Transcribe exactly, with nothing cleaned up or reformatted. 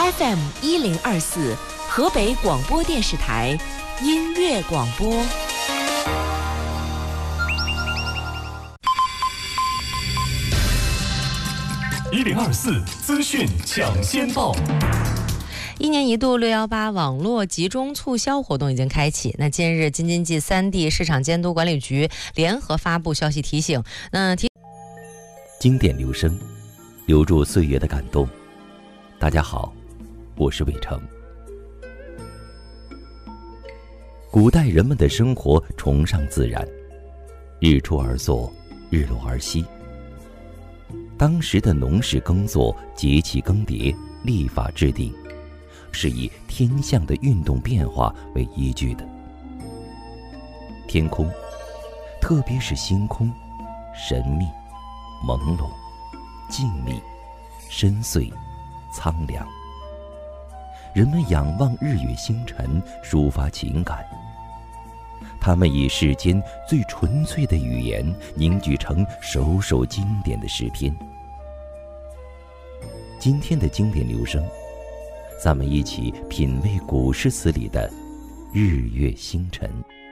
F M 一零二四，河北广播电视台音乐广播。 一零二四资讯抢先报。 一年一度六幺八网络集中促销活动已经开启。那近日，京津冀三地市场监督管理局联合发布消息提醒，那提经典留声，留住岁月的感动。大家好，我是伟成。古代人们的生活崇尚自然，日出而作，日落而息。当时的农事耕作、节气更迭、历法制定，是以天象的运动变化为依据的。天空，特别是星空，神秘、朦胧、静谧、深邃、苍凉。人们仰望日月星辰，抒发情感。他们以世间最纯粹的语言凝聚成首首经典的诗篇。今天的经典留声，咱们一起品味古诗词里的日月星辰。